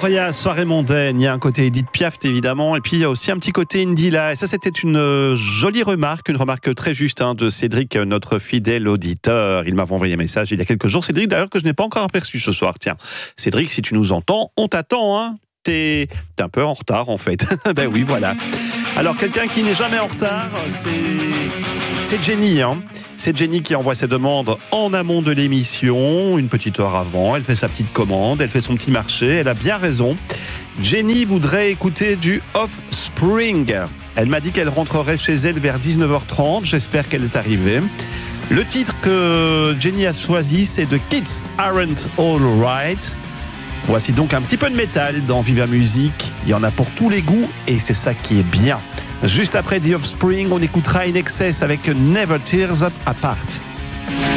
Gloria, soirée mondaine, il y a un côté Edith Piaf évidemment, et puis il y a aussi un petit côté Indila, et ça c'était une jolie remarque, une remarque très juste de Cédric, notre fidèle auditeur. Il m'avait envoyé un message il y a quelques jours, Cédric d'ailleurs, que je n'ai pas encore aperçu ce soir. Tiens, Cédric, si tu nous entends, on t'attend, T'es un peu en retard en fait. Ben oui, voilà. Alors quelqu'un qui n'est jamais en retard, c'est Jenny. C'est Jenny qui envoie ses demandes en amont de l'émission, une petite heure avant. Elle fait sa petite commande, elle fait son petit marché. Elle a bien raison. Jenny voudrait écouter du Offspring. Elle m'a dit qu'elle rentrerait chez elle vers 19h30. J'espère qu'elle est arrivée. Le titre que Jenny a choisi, c'est The Kids Aren't All Right. Voici donc un petit peu de métal dans Viva Musique. Il y en a pour tous les goûts et c'est ça qui est bien. Juste après The Offspring, on écoutera In Excess avec Never Tears Apart.